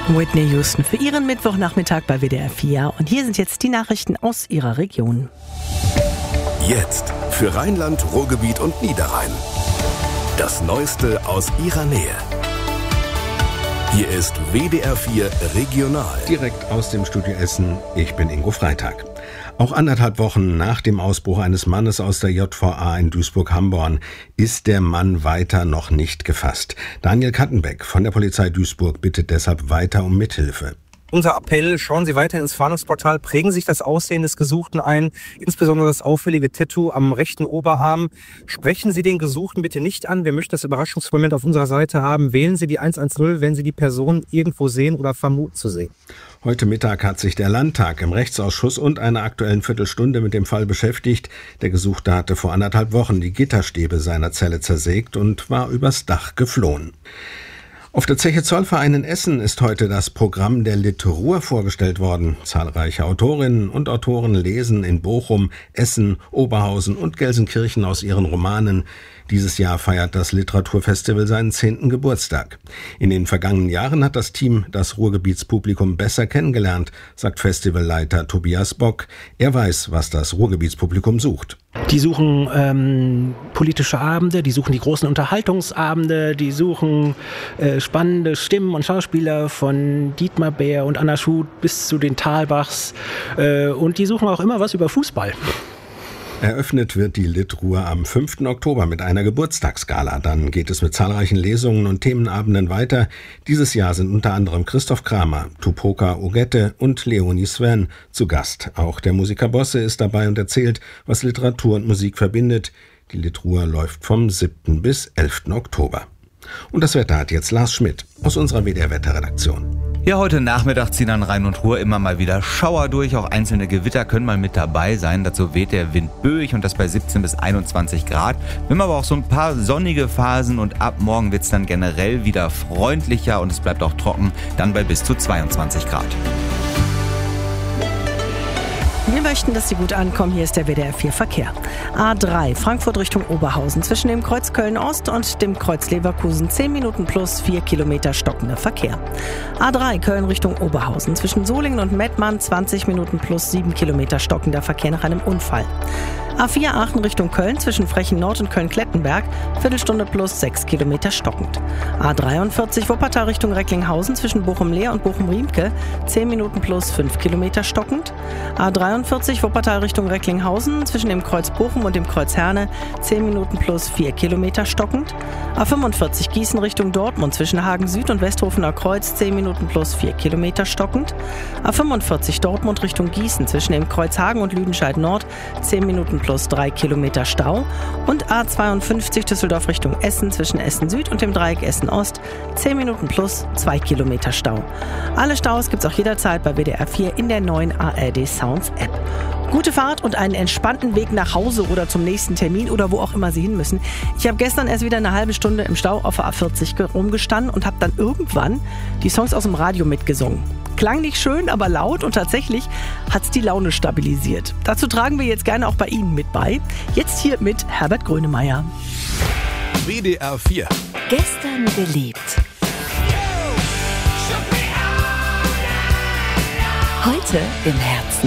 Whitney Houston für Ihren Mittwochnachmittag bei WDR 4. Und hier sind jetzt die Nachrichten aus Ihrer Region. Jetzt für Rheinland, Ruhrgebiet und Niederrhein. Das Neueste aus Ihrer Nähe. Hier ist WDR 4 Regional. Direkt aus dem Studio Essen, ich bin Ingo Freitag. Auch 1,5 Wochen nach dem Ausbruch eines Mannes aus der JVA in Duisburg-Hamborn ist der Mann weiter noch nicht gefasst. Daniel Kattenbeck von der Polizei Duisburg bittet deshalb weiter um Mithilfe. Unser Appell, schauen Sie weiter ins Fahndungsportal, prägen sich das Aussehen des Gesuchten ein, insbesondere das auffällige Tattoo am rechten Oberarm. Sprechen Sie den Gesuchten bitte nicht an, wir möchten das Überraschungsmoment auf unserer Seite haben. Wählen Sie die 110, wenn Sie die Person irgendwo sehen oder vermuten zu sehen. Heute Mittag hat sich der Landtag im Rechtsausschuss und einer aktuellen Viertelstunde mit dem Fall beschäftigt. Der Gesuchte hatte vor 1,5 Wochen die Gitterstäbe seiner Zelle zersägt und war übers Dach geflohen. Auf der Zeche Zollverein in Essen ist heute das Programm der Litruhr vorgestellt worden. Zahlreiche Autorinnen und Autoren lesen in Bochum, Essen, Oberhausen und Gelsenkirchen aus ihren Romanen. Dieses Jahr feiert das Literaturfestival seinen 10. Geburtstag. In den vergangenen Jahren hat das Team das Ruhrgebietspublikum besser kennengelernt, sagt Festivalleiter Tobias Bock. Er weiß, was das Ruhrgebietspublikum sucht. Die suchen politische Abende, die suchen die großen Unterhaltungsabende, die suchen spannende Stimmen und Schauspieler von Dietmar Bär und Anna Schuth bis zu den Thalbachs. Und die suchen auch immer was über Fußball. Eröffnet wird die Litruhr am 5. Oktober mit einer Geburtstagsgala. Dann geht es mit zahlreichen Lesungen und Themenabenden weiter. Dieses Jahr sind unter anderem Christoph Kramer, Tupoka Ogette und Leonie Sven zu Gast. Auch der Musiker Bosse ist dabei und erzählt, was Literatur und Musik verbindet. Die Litruhr läuft vom 7. bis 11. Oktober. Und das Wetter hat jetzt Lars Schmidt aus unserer WDR-Wetterredaktion. Ja, heute Nachmittag ziehen an Rhein und Ruhr immer mal wieder Schauer durch. Auch einzelne Gewitter können mal mit dabei sein. Dazu weht der Wind böig und das bei 17 bis 21 Grad. Wir haben aber auch so ein paar sonnige Phasen und ab morgen wird es dann generell wieder freundlicher und es bleibt auch trocken, dann bei bis zu 22 Grad. Wir möchten, dass Sie gut ankommen. Hier ist der WDR 4 Verkehr. A3 Frankfurt Richtung Oberhausen zwischen dem Kreuz Köln-Ost und dem Kreuz Leverkusen 10 Minuten plus 4 Kilometer stockender Verkehr. A3 Köln Richtung Oberhausen zwischen Solingen und Mettmann 20 Minuten plus 7 Kilometer stockender Verkehr nach einem Unfall. A4 Aachen Richtung Köln zwischen Frechen Nord und Köln-Klettenberg, Viertelstunde plus 6 Kilometer stockend. A43 Wuppertal Richtung Recklinghausen zwischen Bochum-Leer und Bochum-Riemke, 10 Minuten plus 5 Kilometer stockend. A43 Wuppertal Richtung Recklinghausen zwischen dem Kreuz Bochum und dem Kreuz Herne, 10 Minuten plus 4 Kilometer stockend. A45 Gießen Richtung Dortmund zwischen Hagen Süd und Westhofener Kreuz, 10 Minuten plus 4 Kilometer stockend. A45 Dortmund Richtung Gießen zwischen dem Kreuz Hagen und Lüdenscheid Nord, 10 Minuten plus 3 Kilometer Stau. Und A52 Düsseldorf Richtung Essen zwischen Essen Süd und dem Dreieck Essen Ost, 10 Minuten plus 2 Kilometer Stau. Alle Staus gibt's auch jederzeit bei WDR 4 in der neuen ARD Sounds App. Gute Fahrt und einen entspannten Weg nach Hause oder zum nächsten Termin oder wo auch immer Sie hin müssen. Ich habe gestern erst wieder eine halbe Stunde im Stau auf der A40 rumgestanden und habe dann irgendwann die Songs aus dem Radio mitgesungen. Klang nicht schön, aber laut und tatsächlich hat's die Laune stabilisiert. Dazu tragen wir jetzt gerne auch bei Ihnen mit bei. Jetzt hier mit Herbert Grönemeyer. WDR 4. Gestern gelebt. Heute im Herzen.